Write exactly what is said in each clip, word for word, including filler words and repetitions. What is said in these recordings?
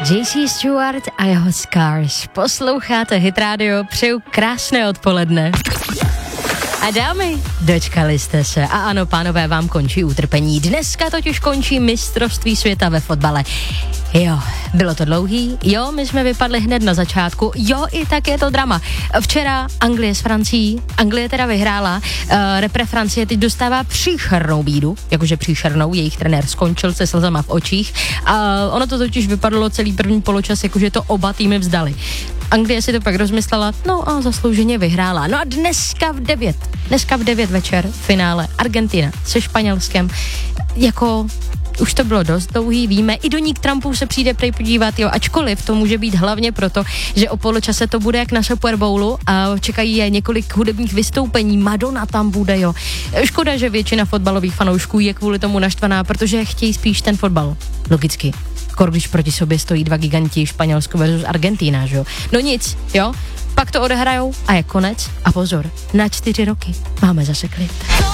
J C Stewart a jeho Scars. Posloucháte Hit Radio, přeju krásné odpoledne. A dámy, dočkali jste se. A ano, pánové, vám končí utrpení. Dneska totiž končí mistrovství světa ve fotbale. Jo, bylo to dlouhý, jo, my jsme vypadli hned na začátku, jo, i tak je to drama. Včera Anglie s Francií, Anglie teda vyhrála, uh, repre Francie teď dostává příšernou bídu, jakože příšernou, jejich trenér skončil se slzama v očích a ono to totiž vypadalo celý první poločas, jakože to oba týmy vzdali. Anglie si to pak rozmyslela, no a zaslouženě vyhrála. No a dneska v devět, dneska v devět večer finále Argentina se Španělskem, jako... Už to bylo dost dlouhý, víme, i Doník Trumpů se přijde prej podívat, jo, ačkoliv to může být hlavně proto, že o poločase to bude jak na Super Bowlu a čekají je několik hudebních vystoupení, Madonna tam bude, jo. Škoda, že většina fotbalových fanoušků je kvůli tomu naštvaná, protože chtějí spíš ten fotbal, logicky. Kor když proti sobě stojí dva giganti, Španělsko versus Argentina, že jo. No nic, jo, pak to odehrajou a je konec a pozor, na čtyři roky máme zase klid.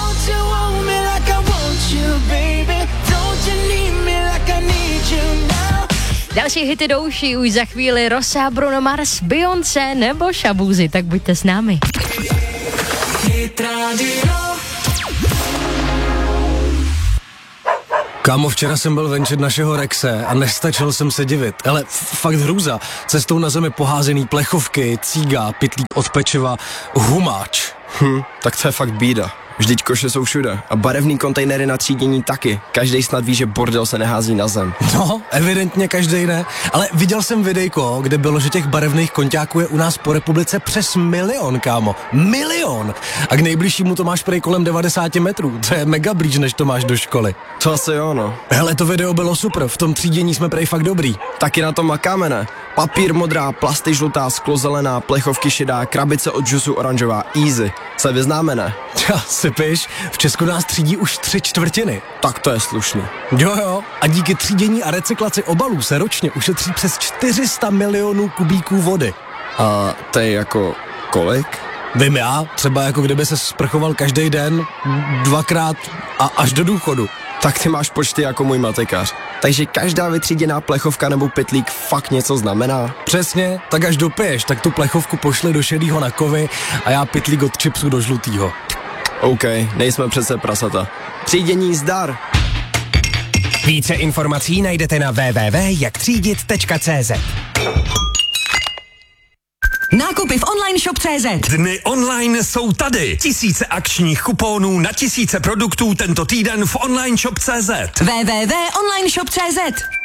Další hity do uší už za chvíli Rosa, Bruno Mars, Beyoncé nebo Shabuzi, tak buďte s námi. Kámo, včera jsem byl venčit našeho Rexe a nestačil jsem se divit, ale fakt hrůza. Cestou na zemi poházený plechovky, cíga, pytlík od pečiva, humáč. Hm, tak to je fakt bída. Vždyť koše jsou všude a barevný kontejnery na třídění taky. Každej snad ví, že bordel se nehází na zem. No, evidentně každej ne, ale viděl jsem videjko, kde bylo, že těch barevných konťáků je u nás po republice přes milion, kámo. Milion! A k nejbližšímu to máš prej kolem devadesát metrů, to je mega blíž, než to máš do školy. To asi jo, no. Hele, to video bylo super, v tom třídění jsme prej fakt dobrý. Taky na tom makáme, ne? Papír modrá, plasty žlutá, sklo zelená, plechovky šedá, krabice od džusu oranžová, easy. Se vyznáme, ne? Tja, sypiš, v Česku nás třídí už tři čtvrtiny. Tak to je slušný. Jo jo, a díky třídění a recyklaci obalů se ročně ušetří přes čtyři sta milionů kubíků vody. A to je jako kolik? Vím já, třeba jako kdyby se sprchoval každý den, dvakrát a až do důchodu. Tak ty máš počty jako můj matikář. Takže každá vytříděná plechovka nebo pytlík fakt něco znamená? Přesně, tak až dopiješ, tak tu plechovku pošli do šedýho na kovy a já pytlík od chipsu do žlutýho. OK, nejsme přece prasata. Třídění zdar! Více informací najdete na w w w tečka jak třídit tečka c z. Nákupy v online shop tečka cé zet. Dny online jsou tady. Tisíce akčních kuponů na tisíce produktů tento týden v online shop tečka cé zet. w w w tečka online shop tečka cé zet.